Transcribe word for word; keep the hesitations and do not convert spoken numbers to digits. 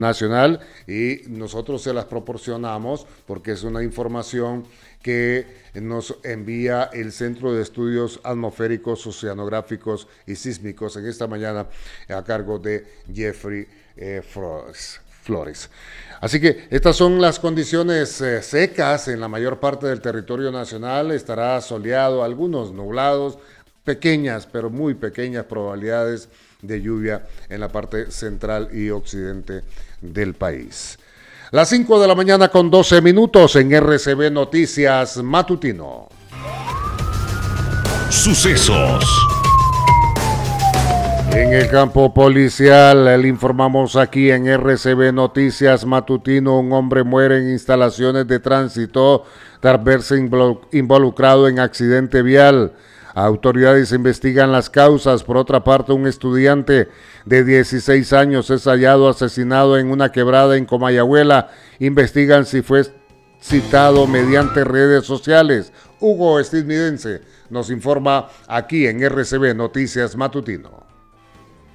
nacional y nosotros se las proporcionamos porque es una información que nos envía el Centro de Estudios Atmosféricos, Oceanográficos y Sísmicos en esta mañana a cargo de Jeffrey eh, Flores. Flores. Así que estas son las condiciones eh, secas en la mayor parte del territorio nacional. Estará soleado, algunos nublados, pequeñas, pero muy pequeñas probabilidades de lluvia en la parte central y occidente del país. Las cinco de la mañana con doce minutos en R C B Noticias Matutino. Sucesos. En el campo policial, le informamos aquí en R C B Noticias Matutino, un hombre muere en instalaciones de tránsito tras verse involucrado en accidente vial. Autoridades investigan las causas. Por otra parte, un estudiante de dieciséis años es hallado asesinado en una quebrada en Comayagüela. Investigan si fue citado mediante redes sociales. Hugo Estividense nos informa aquí en R C B Noticias Matutino.